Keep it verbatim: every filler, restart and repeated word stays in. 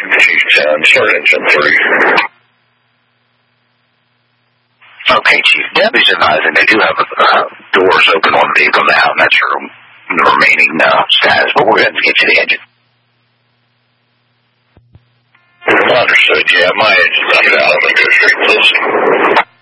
Chief ten, start engine three. Okay, Chief. Debbie's advising they do have uh, doors open on the vehicle now, and that's her remaining uh, status, but we're going to get to the engine. Understood, yeah, my engine's under out. Let me go straight to this.